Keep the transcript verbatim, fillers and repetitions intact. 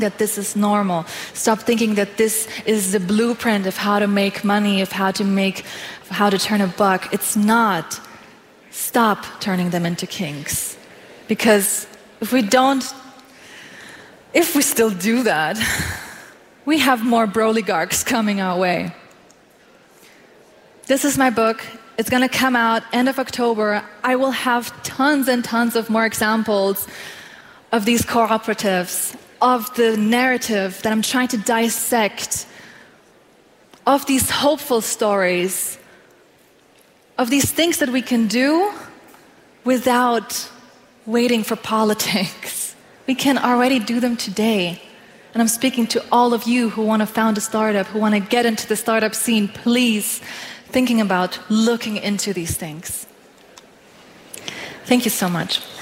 that this is normal. Stop thinking that this is the blueprint of how to make money, of how to make, how to turn a buck. It's not. Stop turning them into kings. Because if we don't, if we still do that, we have more broligarchs coming our way. This is my book. It's going to come out end of October. I will have tons and tons of more examples of these cooperatives, of the narrative that I'm trying to dissect, of these hopeful stories, of these things that we can do without waiting for politics. We can already do them today. And I'm speaking to all of you who want to found a startup, who want to get into the startup scene. Please, thinking about looking into these things. Thank you so much.